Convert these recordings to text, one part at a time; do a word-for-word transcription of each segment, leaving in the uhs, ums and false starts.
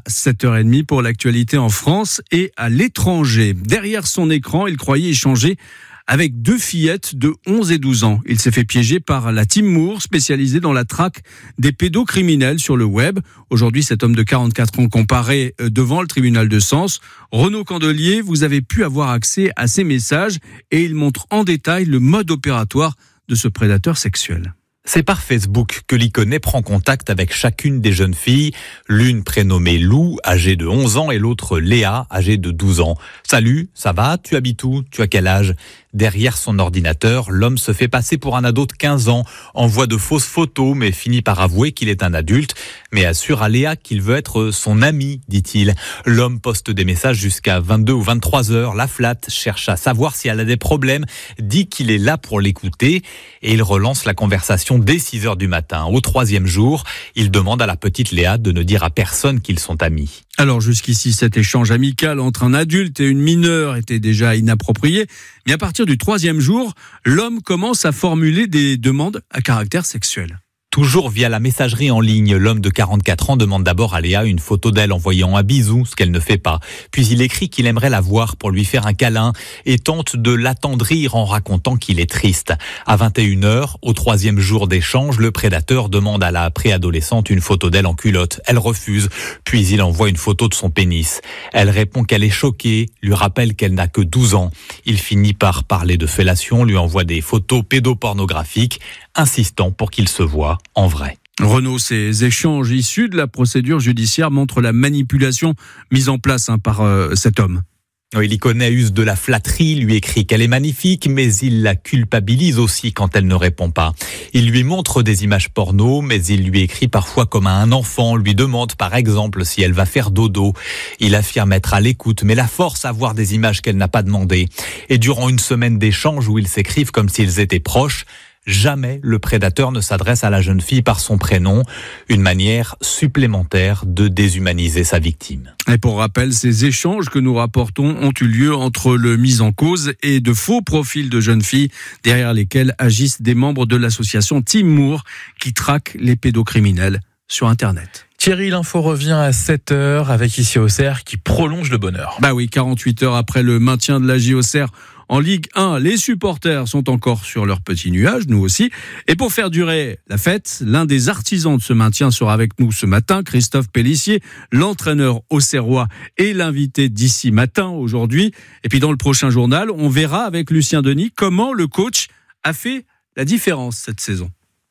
sept heures trente pour l'actualité en France et à l'étranger. Derrière son écran, il croyait échanger avec deux fillettes de onze et douze ans. Il s'est fait piéger par la Team Moore, spécialisée dans la traque des pédocriminels sur le web. Aujourd'hui, cet homme de quarante-quatre ans comparaît devant le tribunal de Sens. Renaud Candelier, vous avez pu avoir accès à ces messages et il montre en détail le mode opératoire de ce prédateur sexuel. C'est par Facebook que l'Iconet prend contact avec chacune des jeunes filles, l'une prénommée Lou, âgée de onze ans, et l'autre Léa, âgée de douze ans. « Salut, ça va ? Tu habites où ? Tu as quel âge ?» Derrière son ordinateur, l'homme se fait passer pour un ado de quinze ans, envoie de fausses photos, mais finit par avouer qu'il est un adulte, mais assure à Léa qu'il veut être son ami, dit-il. L'homme poste des messages jusqu'à vingt-deux ou vingt-trois heures, la flatte, cherche à savoir si elle a des problèmes, dit qu'il est là pour l'écouter, et il relance la conversation dès six heures du matin. Au troisième jour, il demande à la petite Léa de ne dire à personne qu'ils sont amis. Alors jusqu'ici, cet échange amical entre un adulte et une mineure était déjà inapproprié. Mais à partir du troisième jour, l'homme commence à formuler des demandes à caractère sexuel. Toujours via la messagerie en ligne, l'homme de quarante-quatre ans demande d'abord à Léa une photo d'elle en voyant un bisou, ce qu'elle ne fait pas. Puis il écrit qu'il aimerait la voir pour lui faire un câlin et tente de l'attendrir en racontant qu'il est triste. À vingt et une heures, au troisième jour d'échange, le prédateur demande à la préadolescente une photo d'elle en culotte. Elle refuse, puis il envoie une photo de son pénis. Elle répond qu'elle est choquée, lui rappelle qu'elle n'a que douze ans. Il finit par parler de fellation, lui envoie des photos pédopornographiques, insistant pour qu'il se voie en vrai. Renaud, ces échanges issus de la procédure judiciaire montrent la manipulation mise en place hein, par euh, cet homme. Oui, l'Iconet use de la flatterie, lui écrit qu'elle est magnifique, mais il la culpabilise aussi quand elle ne répond pas. Il lui montre des images porno, mais il lui écrit parfois comme à un enfant, lui demande par exemple si elle va faire dodo. Il affirme être à l'écoute, mais la force à voir des images qu'elle n'a pas demandées. Et durant une semaine d'échanges où ils s'écrivent comme s'ils étaient proches, jamais le prédateur ne s'adresse à la jeune fille par son prénom, une manière supplémentaire de déshumaniser sa victime. Et pour rappel, ces échanges que nous rapportons ont eu lieu entre le mis en cause et de faux profils de jeunes filles derrière lesquels agissent des membres de l'association Team Moore qui traque les pédocriminels sur Internet. Thierry, l'info revient à sept heures avec ici Auxerre qui prolonge le bonheur. Bah oui, quarante-huit heures après le maintien de la J Auxerre en Ligue un, les supporters sont encore sur leur petit nuage, nous aussi. Et pour faire durer la fête, l'un des artisans de ce maintien sera avec nous ce matin, Christophe Pellissier, l'entraîneur auxerrois et l'invité d'ici matin aujourd'hui. Et puis dans le prochain journal, on verra avec Lucien Denis comment le coach a fait la différence cette saison.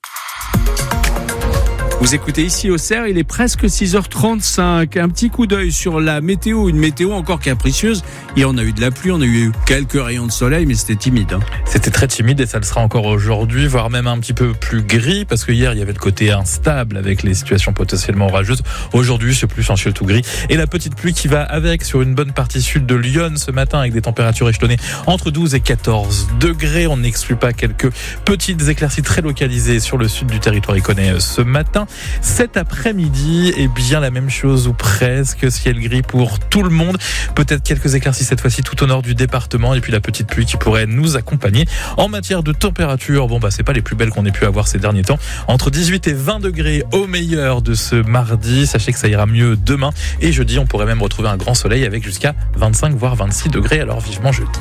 Vous écoutez ici Auxerre, il est presque six heures trente-cinq. Un petit coup d'œil sur la météo, une météo encore capricieuse. Hier, on a eu de la pluie, on a eu quelques rayons de soleil, mais c'était timide. Hein. C'était très timide et ça le sera encore aujourd'hui, voire même un petit peu plus gris, parce que hier, il y avait le côté instable avec les situations potentiellement orageuses. Aujourd'hui, c'est plus un ciel tout gris. Et la petite pluie qui va avec sur une bonne partie sud de Lyon ce matin, avec des températures échelonnées entre douze et quatorze degrés. On n'exclut pas quelques petites éclaircies très localisées sur le sud du territoire iconais ce matin. Cet après-midi, eh bien la même chose ou presque, ciel gris pour tout le monde. Peut-être quelques éclaircies cette fois-ci tout au nord du département et puis la petite pluie qui pourrait nous accompagner. En matière de température, bon bah c'est pas les plus belles qu'on ait pu avoir ces derniers temps. Entre dix-huit et vingt degrés au meilleur de ce mardi. Sachez que ça ira mieux demain et jeudi, on pourrait même retrouver un grand soleil avec jusqu'à vingt-cinq voire vingt-six degrés. Alors vivement jeudi.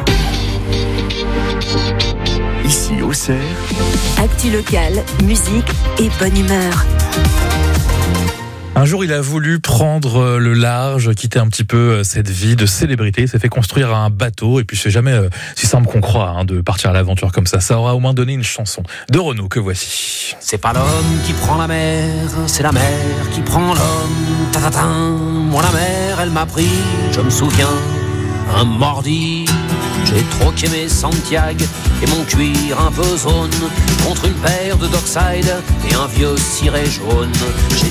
Ici Auxerre. Actu locale, musique et bonne humeur. Un jour, il a voulu prendre le large, quitter un petit peu cette vie de célébrité. Il s'est fait construire un bateau. Et puis, c'est jamais si simple qu'on croit hein, de partir à l'aventure comme ça. Ça aura au moins donné une chanson de Renaud que voici. C'est pas l'homme qui prend la mer, c'est la mer qui prend l'homme. Ta-ta-ta. Moi, la mer, elle m'a pris, je me souviens, un mardi. J'ai troqué mes Santiago et mon cuir un peu zone contre une paire de Dockside et un vieux ciré jaune. J'ai